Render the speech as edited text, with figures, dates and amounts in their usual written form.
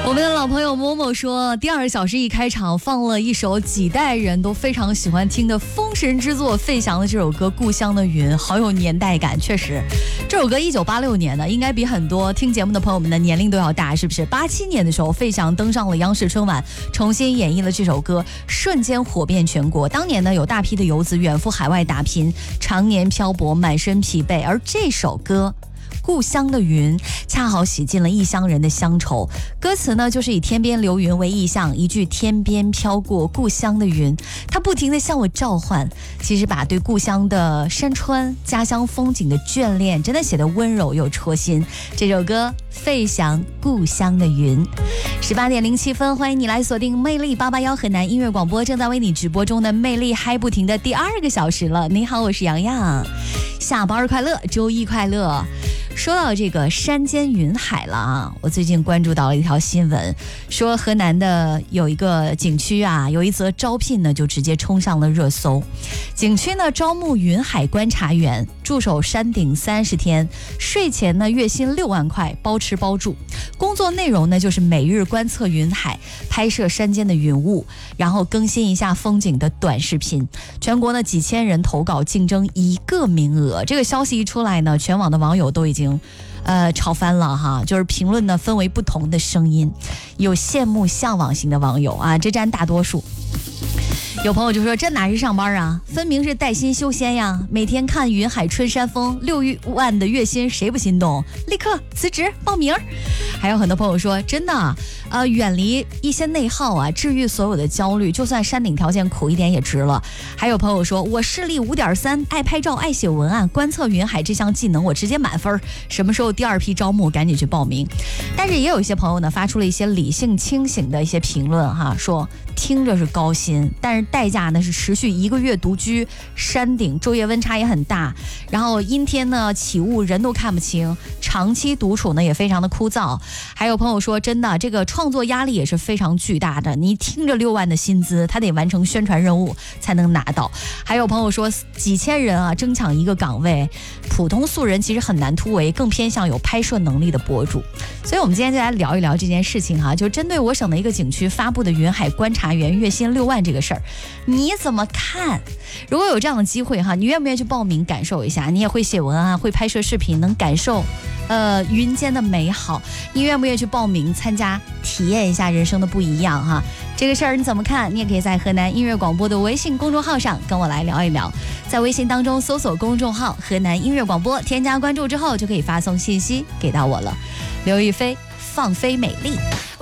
我们的老朋友某某说，第2个小时一开场放了一首几代人都非常喜欢听的封神之作费翔的这首歌《故乡的云》，好有年代感。确实，这首歌1986年的，应该比很多听节目的朋友们的年龄都要大，是不是？87年的时候，费翔登上了央视春晚，重新演绎了这首歌，瞬间火遍全国。当年呢，有大批的游子远赴海外打拼，常年漂泊，满身疲惫，而这首歌故乡的云恰好洗尽了异乡人的乡愁，歌词呢就是以天边流云为意象，一句天边飘过故乡的云，它不停地向我召唤，其实把对故乡的山川家乡风景的眷恋真的写得温柔又戳心。这首歌费翔故乡的云。18点07分，欢迎你来锁定魅力881河南音乐广播，正在为你直播中的魅力嗨不停的第2个小时了。你好，我是洋洋，下班快乐，周一快乐。说到这个山间云海了啊，我最近关注到了一条新闻，说河南的有一个景区啊，有一则招聘呢就直接冲上了热搜。景区呢招募云海观察员，驻守山顶30天，税前呢月薪6万块，包吃包住。工作内容呢就是每日观测云海，拍摄山间的云雾，然后更新一下风景的短视频。全国呢几千人投稿竞争1个名额。这个消息一出来呢，全网的网友都已经吵翻了哈，就是评论呢分为不同的声音，有羡慕向往型的网友啊，这占大多数。有朋友就说，这哪是上班啊，分明是带薪修仙呀，每天看云海春山风，6万的月薪谁不心动，立刻辞职报名。还有很多朋友说，真的远离一些内耗啊，治愈所有的焦虑，就算山顶条件苦一点也值了。还有朋友说，我视力5.3，爱拍照爱写文案，观测云海这项技能我直接满分，什么时候第2批招募赶紧去报名。但是也有一些朋友呢发出了一些理性清醒的一些评论哈，说听着是高薪，但是代价呢是持续1个月独居山顶，昼夜温差也很大，然后阴天呢起雾人都看不清，长期独处呢也非常的枯燥。还有朋友说，真的这个创作压力也是非常巨大的，你听着6万的薪资，他得完成宣传任务才能拿到。还有朋友说，几千人啊争抢一个岗位，普通素人其实很难突围，更偏向有拍摄能力的博主。所以我们今天就来聊一聊这件事情哈，就针对我省的一个景区发布的云海观察员月薪6万这个事儿，你怎么看？如果有这样的机会哈，你愿不愿意去报名感受一下？你也会写文案，会拍摄视频，能感受云间的美好，你愿不愿意去报名参加，体验一下人生的不一样哈？这个事儿你怎么看？你也可以在河南音乐广播的微信公众号上跟我来聊一聊，在微信当中搜索公众号河南音乐广播，添加关注之后就可以发送信息给到我了。刘亦菲放飞美丽。